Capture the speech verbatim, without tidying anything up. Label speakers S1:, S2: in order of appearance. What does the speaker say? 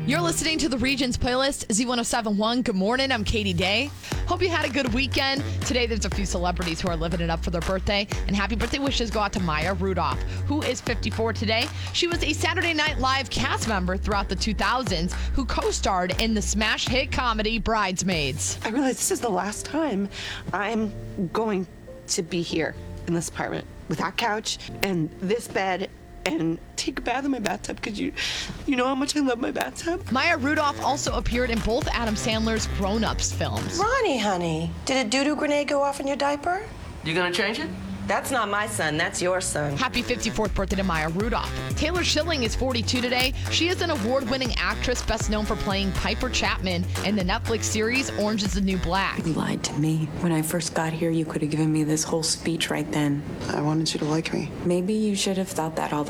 S1: You're listening to the Regions playlist, Z ten seventy-one. Good morning, I'm Katie Day. Hope you had a good weekend. Today, there's a few celebrities who are living it up for their birthday, and happy birthday wishes go out to Maya Rudolph, who is fifty-four today. She was a Saturday Night Live cast member throughout the two thousands who co-starred in the smash hit comedy Bridesmaids.
S2: I realize this is the last time I'm going to be here in this apartment with that couch and this bed and take a bath in my bathtub because you you know how much I love my bathtub.
S1: Maya Rudolph also appeared in both Adam Sandler's Grown Ups films.
S3: Ronnie, honey, did a doo-doo grenade go off in your diaper?
S4: You gonna change it?
S3: That's not my son, that's your son.
S1: Happy fifty-fourth birthday to Maya Rudolph. Taylor Schilling is forty-two today. She is an award-winning actress best known for playing Piper Chapman in the Netflix series Orange is the New Black.
S5: You lied to me. When I first got here, you could have given me this whole speech right then.
S2: I wanted you to like me.
S5: Maybe you should have thought that all the